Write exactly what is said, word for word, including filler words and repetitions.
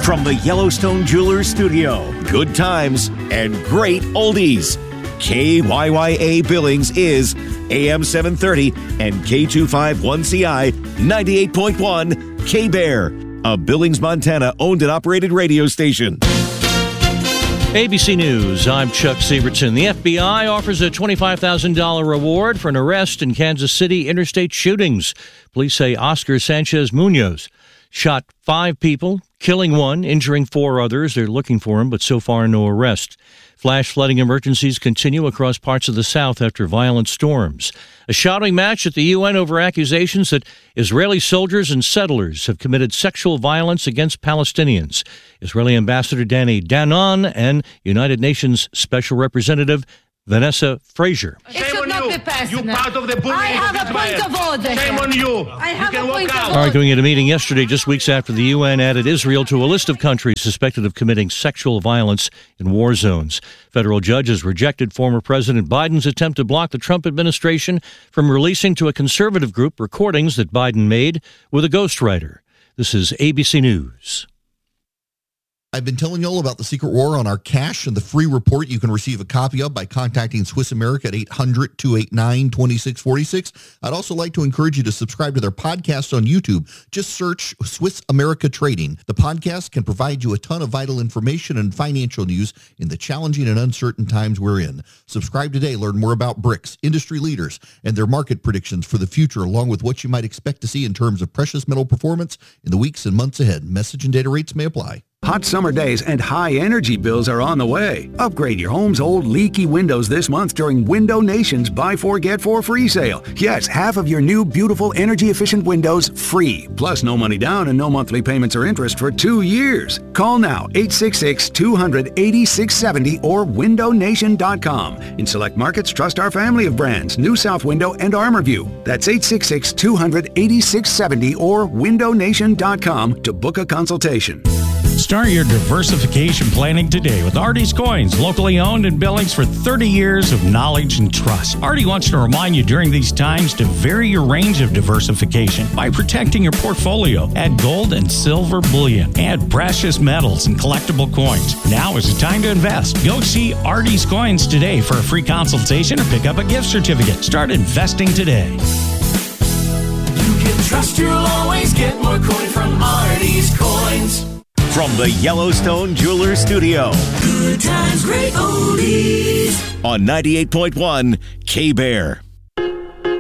From the Yellowstone Jewelers Studio, good times and great oldies. K Y Y A Billings is A M seven thirty and K two fifty-one C I ninety-eight point one K-Bear, a Billings, Montana owned and operated radio station. A B C News, I'm Chuck Sievertson. The F B I offers a twenty-five thousand dollars reward for an arrest in Kansas City interstate shootings. Police say Oscar Sanchez Munoz shot five people, killing one, injuring four others. They're looking for him, but so far no arrest. Flash flooding emergencies continue across parts of the South after violent storms. A shouting match at the U N over accusations that Israeli soldiers and settlers have committed sexual violence against Palestinians. Israeli Ambassador Danny Danon and United Nations Special Representative Vanessa Frazier. It should not be personal. You part of the I have a point of order. Shame on you. I have you can a point walk of out. order. Arguing at a meeting yesterday, just weeks after the U N added Israel to a list of countries suspected of committing sexual violence in war zones. Federal judges rejected former President Biden's attempt to block the Trump administration from releasing to a conservative group recordings that Biden made with a ghostwriter. This is A B C News. I've been telling you all about the secret war on our cash and the free report you can receive a copy of by contacting Swiss America at eight hundred, two eight nine, two six four six. I'd also like to encourage you to subscribe to their podcast on YouTube. Just search Swiss America Trading. The podcast can provide you a ton of vital information and financial news in the challenging and uncertain times we're in. Subscribe today. Learn more about B R I C S, industry leaders, and their market predictions for the future, along with what you might expect to see in terms of precious metal performance in the weeks and months ahead. Message and data rates may apply. Hot summer days and high energy bills are on the way. Upgrade your home's old leaky windows this month during Window Nation's Buy Four Get Four free sale. Yes, half of your new beautiful energy efficient windows free. Plus no money down and no monthly payments or interest for two years. Call now eight six six, two hundred, eighty-six seventy or window nation dot com. In select markets, trust our family of brands, New South Window and ArmorView. That's eight six six, two hundred, eighty-six seventy or window nation dot com to book a consultation. Start your diversification planning today with Artie's Coins, locally owned in Billings for thirty years of knowledge and trust. Artie wants to remind you during these times to vary your range of diversification by protecting your portfolio. Add gold and silver bullion. Add precious metals and collectible coins. Now is the time to invest. Go see Artie's Coins today for a free consultation or pick up a gift certificate. Start investing today. You can trust you'll always get more coin from Artie's Coins. From the Yellowstone Jewelers Studio. Good times, great oldies. On ninety-eight point one K-Bear.